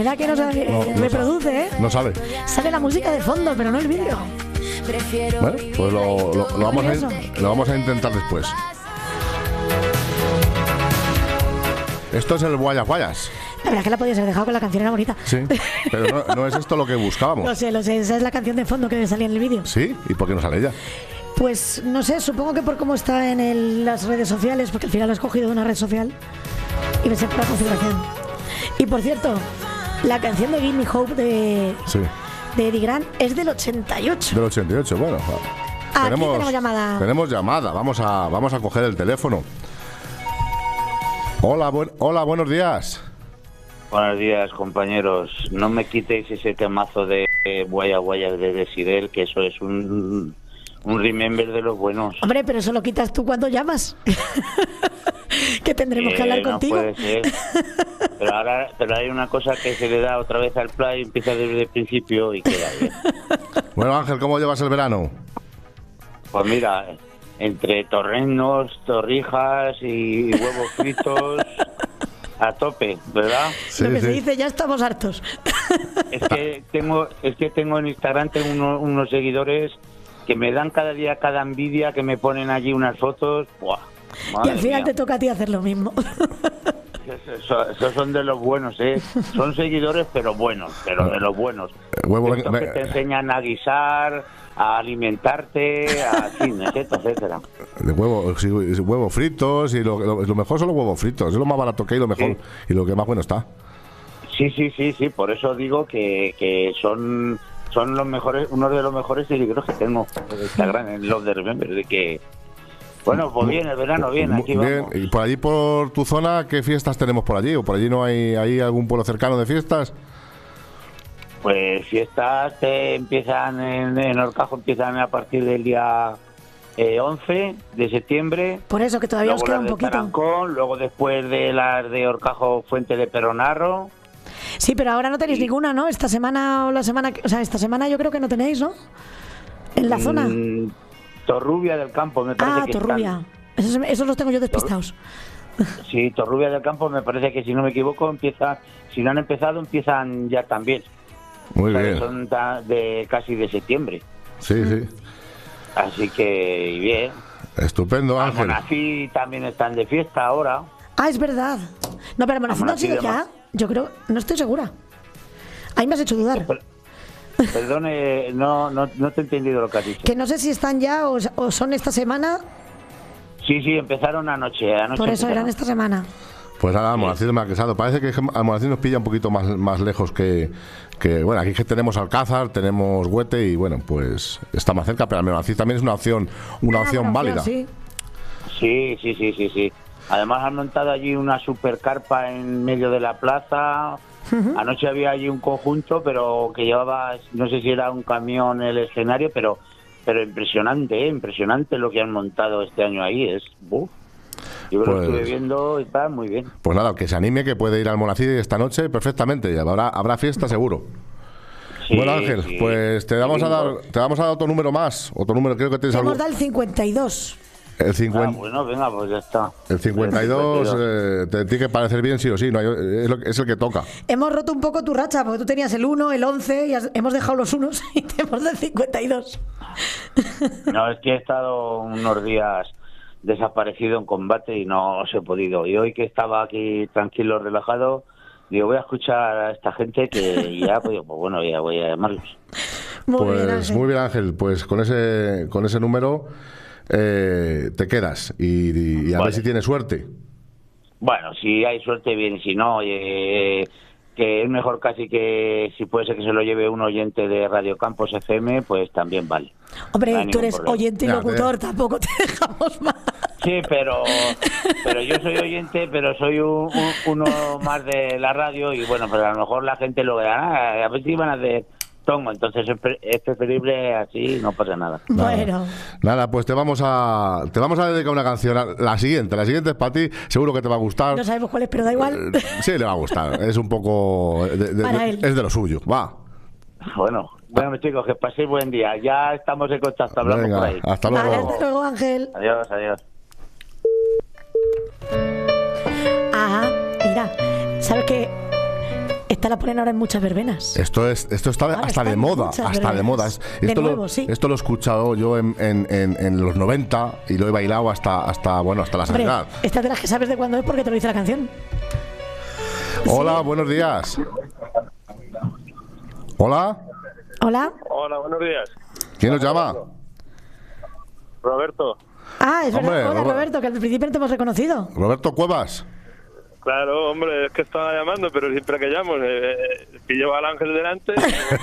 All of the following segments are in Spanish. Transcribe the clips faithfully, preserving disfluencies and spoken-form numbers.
¿Verdad que no sabe? No, no reproduce, sabe. ¿eh? No sabe. Sale la música de fondo, pero no el vídeo. Bueno, pues lo, lo, lo, vamos a, lo vamos a intentar después. Esto es el Guayas Guayas. La verdad es que la podías haber dejado, con la canción era bonita. Sí, pero no, no es esto lo que buscábamos. Lo sé, lo sé, esa es la canción de fondo que salía en el vídeo. ¿Sí? ¿Y por qué no sale ella? Pues no sé, supongo que por cómo está en el, las redes sociales, porque al final lo has cogido de una red social y me sé por la configuración. Y por cierto, la canción de Give Me Hope de, sí. de Eddie Grant es del ochenta y ocho. Del ochenta y ocho, bueno. Aquí tenemos, tenemos llamada. Tenemos llamada, vamos a, vamos a coger el teléfono. Hola, buen, hola, buenos días. Buenos días, compañeros. No me quitéis ese temazo de eh, Guaya Guaya de Desidel, que eso es un, un remember de los buenos. Hombre, pero eso lo quitas tú cuando llamas. Que tendremos eh, que hablar no contigo. Puede ser. Pero ahora pero hay una cosa que se le da otra vez al play y empieza desde el principio y queda bien. Bueno, Ángel, ¿cómo llevas el verano? Pues mira, entre torrenos, torrijas y huevos fritos, a tope, ¿verdad? Sí, lo que sí. se dice, ya estamos hartos. Es que tengo, es que tengo en Instagram tengo uno, unos seguidores que me dan cada día cada envidia, que me ponen allí unas fotos. ¡Buah! Y al final mía. te toca a ti hacer lo mismo. Esos eso son de los buenos, ¿eh? Son seguidores, pero buenos, pero de los buenos. Huevo, Estos me, que te enseñan a guisar, a alimentarte, a cine, etcétera, etcétera. De huevo, sí, huevos fritos, y lo, lo, lo mejor son los huevos fritos, es lo más barato que hay, lo mejor, sí. Y lo que más bueno está. Sí, sí, sí, sí, por eso digo que, que son son los mejores, uno de los mejores seguidores que tengo en Instagram, en Love the Remember, de que bueno, pues bien, el verano bien, aquí bien. vamos. ¿Y por allí, por tu zona, qué fiestas tenemos por allí? ¿O por allí no hay, hay algún pueblo cercano de fiestas? Pues fiestas te empiezan en, en Horcajo, empiezan a partir del día eh, once de septiembre. Por eso que todavía os queda un poquito. Tarancón, luego después de las de Horcajo, Fuente de Peronarro. Sí, pero ahora no tenéis sí. ninguna, ¿no? Esta semana o la semana, o sea, esta semana yo creo que no tenéis, ¿no? En la mm, zona. Torrubia del Campo, me parece ah, que Torrubia. Esos, esos los tengo yo despistados. Sí, Torrubia del Campo, me parece que si no me equivoco, empieza, si no han empezado, empiezan ya también. Muy o sea, bien. Son de casi de septiembre. Sí, sí. Así que bien. Estupendo, Ángel. Almonací también están de fiesta ahora. Ah, es verdad. No, pero Almonací no ha sido ya. Yo creo, no estoy segura. Ahí me has hecho dudar. Pero, Perdone, no, no, no te he entendido lo que has dicho. Que no sé si están ya o, o son esta semana. Sí, sí, empezaron anoche. anoche Por eso empezaron. eran esta semana. Pues ahora Almonacid me ha quesado. Parece que Almonacid nos pilla un poquito más, más lejos que, que... Bueno, aquí que tenemos Alcázar, tenemos Huete y bueno, pues está más cerca, pero Almonacid también es una opción, una ah, opción válida. Sí. sí, sí, sí, sí, sí. Además han montado allí una super carpa en medio de la plaza. Uh-huh. Anoche había allí un conjunto, pero que llevaba, no sé si era un camión el escenario, pero pero impresionante, ¿eh? impresionante lo que han montado este año ahí. Es, uf. Yo pues, lo estuve viendo y está muy bien. Pues nada, que se anime, que puede ir al Almonacid esta noche perfectamente. Habrá, habrá fiesta seguro. Sí, bueno, Ángel, sí. pues te vamos, a dar, te vamos a dar otro número más. Otro número, creo que tienes algo. Hemos dado el cincuenta y dos. El cincuenta... Ah, bueno, venga, pues ya está. El cincuenta y dos, el cincuenta y dos. Eh, te tiene que parecer bien sí o sí, no hay, es, lo, es el que toca. Hemos roto un poco tu racha, porque tú tenías el uno, el once, y has, hemos dejado los unos y te hemos dado el cincuenta y dos. No, es que he estado unos días desaparecido en combate y no os he podido. Y hoy que estaba aquí tranquilo, relajado, digo, voy a escuchar a esta gente que ya, pues, pues bueno, ya voy a llamarlos. Muy pues bien, Ángel. Muy bien, Ángel. Pues con ese, con ese número... Eh, te quedas y, y, y a vale. ver si tienes suerte. Bueno, si hay suerte bien, si no, eh, que es mejor casi que si puede ser que se lo lleve un oyente de Radio Campos F M, pues también vale. Hombre, no tú eres problema. Oyente y ya, locutor, te... tampoco te dejamos más. Sí, pero pero yo soy oyente, pero soy un, un, uno más de la radio y bueno, pues a lo mejor la gente lo vea, ah, a ver si van a hacer tongo, entonces es preferible así, no pasa nada. Bueno. Nada, pues te vamos a te vamos a dedicar una canción, la siguiente, la siguiente es para ti, seguro que te va a gustar. No sabemos cuál es, pero da igual. Sí, le va a gustar, es un poco de, de, de, es de lo suyo, va. Bueno, bueno chicos, que paséis buen día, ya estamos en contacto, hablamos Venga, por ahí. Hasta luego. Vale, hasta luego, Ángel. Adiós, adiós. Ajá, mira, ¿sabes qué? esta la ponen ahora en muchas verbenas. Esto es, esto está Ahora hasta está de en moda, muchas hasta de verbenas. moda. Es- De Esto, nuevo, lo, sí. esto lo he escuchado yo en, en, en, en los noventa y lo he bailado hasta, hasta bueno, hasta la Hombre, sanidad. esta de las que sabes de cuándo es porque te lo dice la canción. Hola, buenos días. Hola, Hola. Hola, buenos días. ¿quién nos llama? Roberto. Ah, es Hombre, verdad. Hola, Robert- Roberto, que al principio no te hemos reconocido. Roberto Cuevas. Claro, hombre, es que estaba llamando, pero siempre que llamo, eh, eh, pillo al ángel delante.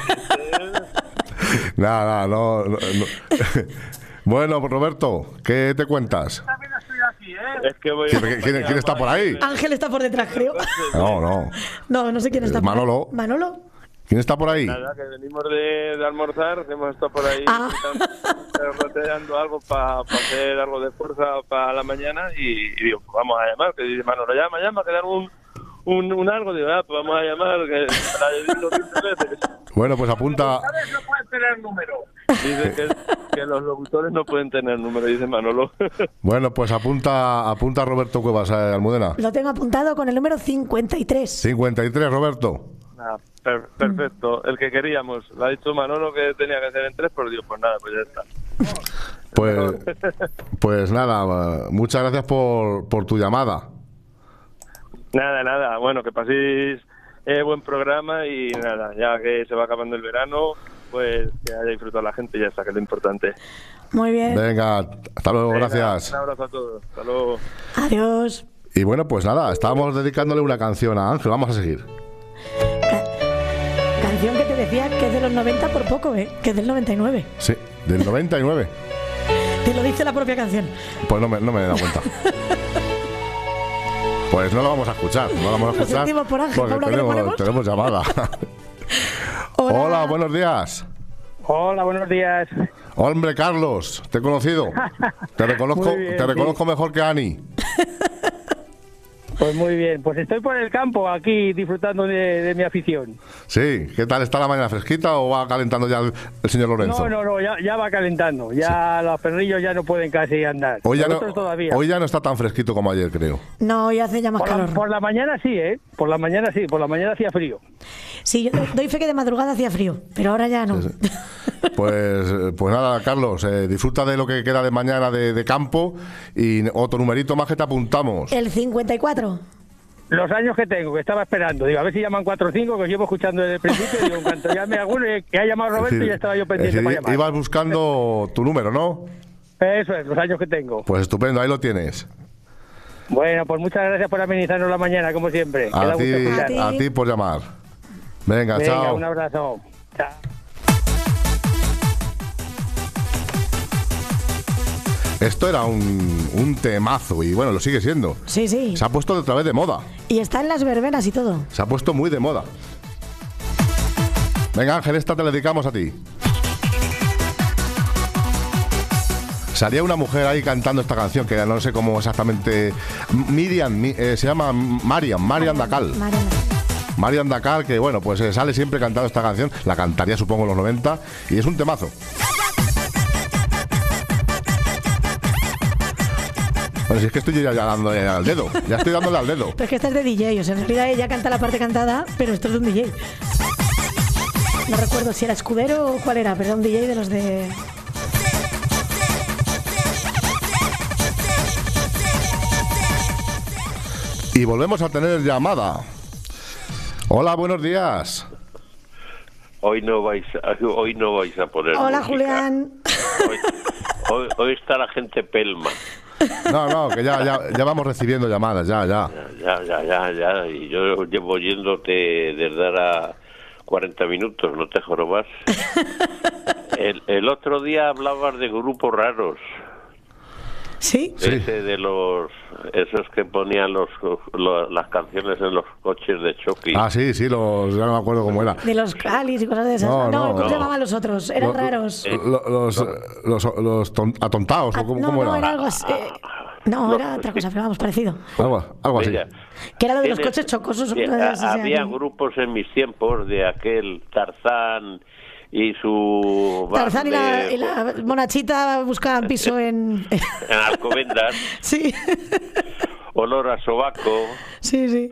Nada, nada, no, no, no. Bueno, Roberto, ¿qué te cuentas? Es que voy ¿Quién, quién- quién está por ahí? Ángel está por detrás, creo. No, no. No, no sé quién está Eh, por ahí. Manolo. Manolo. ¿Quién está por ahí? Nada, que venimos de, de almorzar, hemos estado por ahí Ah. roteando algo para hacer algo de fuerza para la mañana y, y digo, pues vamos a llamar, que dice Manolo, llama, llama, que dar un, un, un algo, digo, ah, pues vamos a llamar, que la he dicho quince veces. Bueno, pues apunta. No pueden tener número. Dice que, que los locutores no pueden tener número, dice Manolo. Bueno, pues apunta, apunta a Roberto Cuevas, eh, Almudena. Lo tengo apuntado con el número cincuenta y tres. cincuenta y tres, Roberto. Ah, per- perfecto, el que queríamos. Lo ha dicho Manolo que tenía que hacer en tres, pero digo, pues nada, pues ya está. Pues, pues nada, eh, muchas gracias por, por tu llamada. Nada, nada, bueno, que paséis eh, buen programa y nada, ya que se va acabando el verano, pues que haya disfrutado la gente y ya está, que es lo importante. Muy bien. Venga, hasta luego, Venga, gracias. Un abrazo a todos, hasta luego. Adiós. Y bueno, pues nada, estábamos dedicándole una canción a Ángel, vamos a seguir. Ca- canción que te decía que es de los noventa por poco, ¿eh? Que es del noventa y nueve. Sí, del noventa y nueve. Te lo dice la propia canción. Pues no me, no me he dado cuenta. Pues no la vamos a escuchar, no la vamos a Lo escuchar sentimos por Ángel, porque Paula, ¿qué le tenemos, ponemos? tenemos llamada. Hola. Hola, buenos días. Hola, buenos días. Hombre, Carlos, te he conocido. Te reconozco, Muy bien, te reconozco sí. mejor que Ani. Pues muy bien, pues estoy por el campo aquí disfrutando de, de mi afición. Sí, ¿qué tal está la mañana fresquita o va calentando ya el, el señor Lorenzo? No, no, no, ya, ya va calentando, ya los perrillos ya no pueden casi andar. Hoy ya, no, Nosotros todavía. hoy ya no está tan fresquito como ayer, creo. No, hoy hace ya más por, la, calor. por la mañana sí, ¿eh? Por la mañana sí, por la mañana hacía frío. Sí, yo doy fe que de madrugada hacía frío, pero ahora ya no. Sí, sí. Pues, eh, pues nada, Carlos, eh, disfruta de lo que queda de mañana de, de campo y otro numerito más que te apuntamos. El cincuenta y cuatro. Los años que tengo, que estaba esperando, digo, a ver si llaman cuatro o cinco, que os llevo escuchando desde el principio, digo, en cuanto llame alguno, eh, que ha llamado Roberto, Sí, y ya estaba yo pendiente es decir, para llamar. ibas buscando tu número, ¿no? Eso es, los años que tengo. Pues estupendo, ahí lo tienes. Bueno, pues muchas gracias por amenizarnos la mañana, como siempre. Que da A gusto ti, escuchar. A ti. a ti por llamar. Venga, Venga, chao. un abrazo. Chao. Esto era un, un temazo y bueno, lo sigue siendo. Sí, sí. Se ha puesto otra vez de moda. Y está en las verbenas y todo. Se ha puesto muy de moda. Venga, Ángel, esta te la dedicamos a ti. Salía una mujer ahí cantando esta canción que no sé cómo exactamente. Miriam, mi- eh, se llama Mariam, Mariam Dacal. Mariana. Mariam Dacal, que bueno, pues eh, sale siempre cantando esta canción. La cantaría supongo en los noventa y es un temazo. Bueno, si es que estoy ya, ya dándole al dedo. Ya estoy dándole al dedo. Pero es que esta es de D J, o sea, en realidad ella canta la parte cantada, pero esto es de un D J. No recuerdo si era Escudero o cuál era, pero era un D J de los de... Y volvemos a tener llamada. Hola, buenos días. Hoy no vais a, hoy no vais a poner Hola, música. Julián. Hoy, hoy, hoy está la gente pelma. No, no, que ya, ya, ya vamos recibiendo llamadas, ya, ya. Ya, ya, ya, ya. Y yo llevo oyéndote desde ahora cuarenta minutos, no te jorobas. El, el otro día hablabas de grupos raros. ¿Sí? Sí. Ese de los esos que ponían los, lo- las canciones en los coches de choque. Ah, sí, sí, los, ya no me acuerdo cómo era. De los Calis y cosas de esas. No, No, no, ¿cómo no. se llamaban los otros? Eran Lo- raros. Lo- Los, los, los ton- atontados, Ah, ¿o cómo, no, cómo no, era? era algo así. eh, No, era otra cosa, pero vamos, parecido. Algo, algo así. Mira, Que era lo de los tienes- coches chocosos. sí, una de esas, ha- sí, había aquí. grupos en mis tiempos de aquel Tarzán y su band Tarzán y la, de- y la monachita buscaban piso en... en Alcobendas, Sí, olor a sobaco. sí, sí.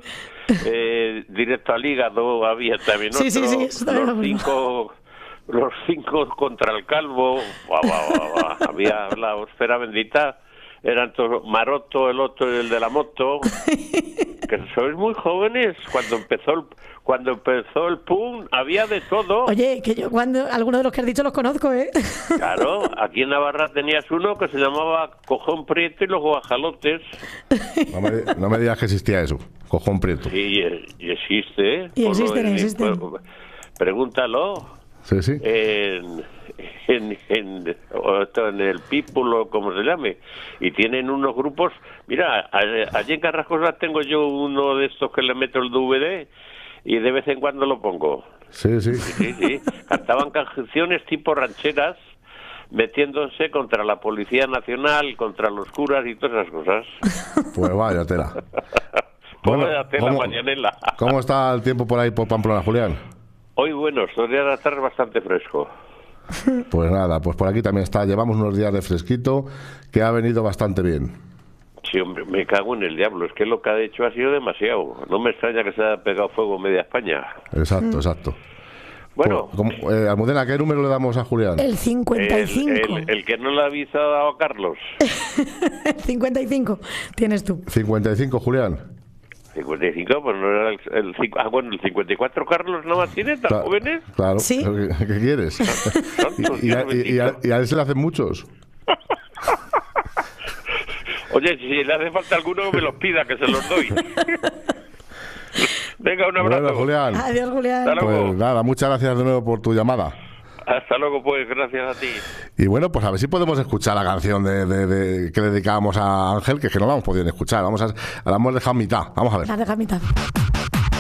eh, directo al hígado, había también Sí, otro, sí, sí, eso también los lo mismo. cinco... Los cinco contra el calvo, guau, guau, guau, guau. Había la esfera bendita, eran todos Maroto, el otro y el de la moto, que sois muy jóvenes. Cuando empezó el, cuando empezó el pum, había de todo. Oye, que yo cuando algunos de los que has dicho los conozco, ¿eh? Claro, aquí en Navarra tenías uno que se llamaba Cojón Prieto y los Guajalotes. No me, no me digas que existía eso, cojón prieto. Sí, y, y existe, ¿eh? Y Ponlo existen, en- existen. Pregúntalo. Sí, sí. en, en, en, o esto, en el People o como se llame, y tienen unos grupos. Mira, a- allí en Carrascosa tengo yo uno de estos que le meto el D V D y de vez en cuando lo pongo. Sí, sí. Sí, sí, cantaban canciones tipo rancheras metiéndose contra la Policía Nacional, contra los curas y todas esas cosas. Pues vaya tela. Pues Bueno, vaya tela, ¿cómo- mañanela. ¿Cómo está el tiempo por ahí por Pamplona, Julián? Hoy, bueno, estos días de la tarde bastante fresco. Pues nada, pues por aquí también está. Llevamos unos días de fresquito que ha venido bastante bien. Sí, hombre, me cago en el diablo. Es que lo que ha hecho ha sido demasiado. No me extraña que se haya pegado fuego media España. Exacto, exacto. Bueno, Pues, como- eh, Almudena, ¿qué número le damos a Julián? El cincuenta y el, cinco. el- el que no le ha avisado a Carlos. El cincuenta y cinco tienes tú. cincuenta y cinco, Julián. cincuenta y cinco, pues no era el, el cinco- ah, bueno, el cincuenta y cuatro Carlos nada más tiene, tan Cla- jóvenes. Claro. Sí. ¿Qué, qué quieres? Santos, y, y a, Dios y- y a- bendito. y a él se le hacen muchos. Oye, si le hace falta alguno, me los pida, que se los doy. Venga, un abrazo. Bueno, Julián. Adiós, Julián. Hasta luego. Pues nada, muchas gracias de nuevo por tu llamada. Hasta luego, pues, gracias a ti. Y bueno, pues a ver si podemos escuchar la canción de, de- de- que le dedicábamos a Ángel, que es que no la hemos podido escuchar. Vamos a, la hemos dejado en mitad. Vamos a ver. La deja a mitad.